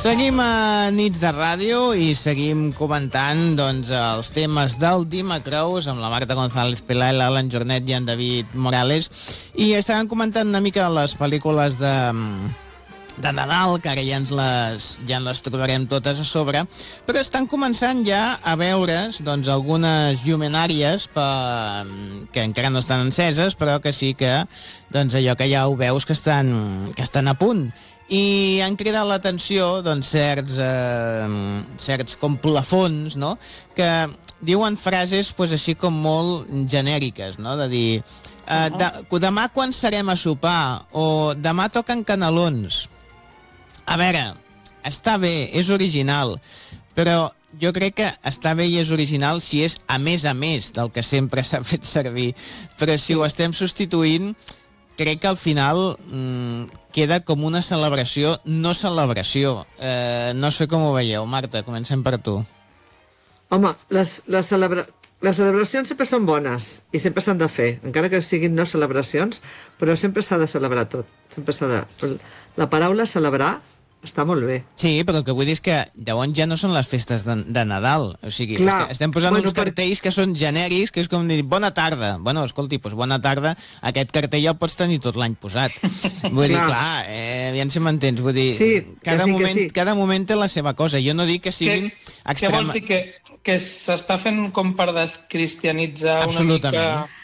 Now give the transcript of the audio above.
Seguim a Nits de Ràdio i seguim comentant els temes del Dimecrous amb la Marta González Pilar, l'Alan Jornet i en David Morales, i estàvem comentant una mica les pel·lícules de Nadal, que ara ja ens les trobarem totes a sobre, però estan començant ja a veure's algunes llumenàries que encara no estan enceses, però que sí que allò que ja ho veus que estan a punt. I han cridat l'atenció certs com plafons, no?, que diuen frases així com molt genèriques, no?, de dir demà quan serem a sopar, o demà toquen canelons. A veure, està bé, és original, però jo crec que està bé i és original si és a més del que sempre s'ha fet servir, però si ho estem substituint, crec que al final queda com una celebració, no celebració. No sé com ho veieu. Marta, comencem per tu. Home, les celebracions sempre són bones i sempre s'han de fer, encara que siguin no celebracions, però sempre s'ha de celebrar tot. Sempre s'ha de... La paraula celebrar està molt bé. Sí, però el que vull dir és que llavors ja no són les festes de Nadal. O sigui, estem posant uns cartells que són genèrics, que és com dir, bona tarda. Bueno, escolti, bona tarda, aquest cartell ja el pots tenir tot l'any posat. Vull dir, clar, ja si m'entens. Vull dir, cada moment té la seva cosa. Jo no dic que siguin Què vols dir? Que s'està fent com per descristianitzar una mica...